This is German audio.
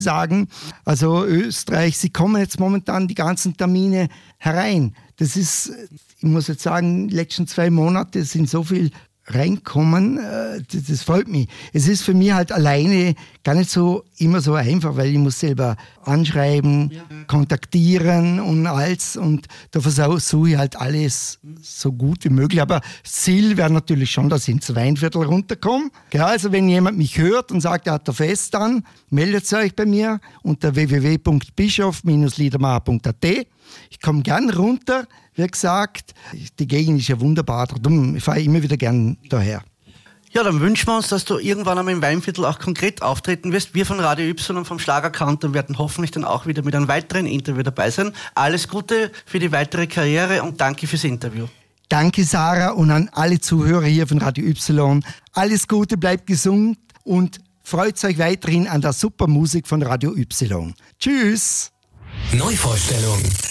sagen. Also Österreich, sie kommen jetzt momentan die ganzen Termine herein. Das ist, ich muss jetzt sagen, die letzten 2 Monate sind so viel reinkommen, das freut mich. Es ist für mich halt alleine gar nicht so immer so einfach, weil ich muss selber anschreiben, kontaktieren und alles, und da versuche ich halt alles so gut wie möglich. Aber das Ziel wäre natürlich schon, dass ich ins Weinviertel runterkomme. Ja, also wenn jemand mich hört und sagt, er hat ein Fest an, meldet euch bei mir unter www.bischof-liedermacher.at. Ich komme gern runter. Wie gesagt, die Gegend ist ja wunderbar, darum fahre ich immer wieder gern daher. Ja, dann wünschen wir uns, dass du irgendwann einmal im Weinviertel auch konkret auftreten wirst. Wir von Radio Y und vom Schlagercounter werden hoffentlich dann auch wieder mit einem weiteren Interview dabei sein. Alles Gute für die weitere Karriere und danke fürs Interview. Danke, Sarah, und an alle Zuhörer hier von Radio Y. Alles Gute, bleibt gesund und freut euch weiterhin an der super Musik von Radio Y. Tschüss! Neuvorstellung.